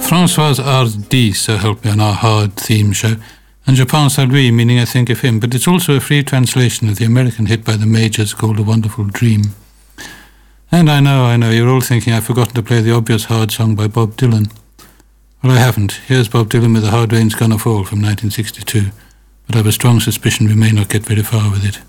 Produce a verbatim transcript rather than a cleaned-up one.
François Hardy, so help me, on our hard theme show. And Je pense à lui, meaning I think of him. But it's also a free translation of the American hit by the Majors called A Wonderful Dream. And I know, I know, you're all thinking I've forgotten to play the obvious hard song by Bob Dylan. Well, I haven't. Here's Bob Dylan with The Hard Rain's Gonna Fall from nineteen sixty-two. But I have a strong suspicion we may not get very far with it.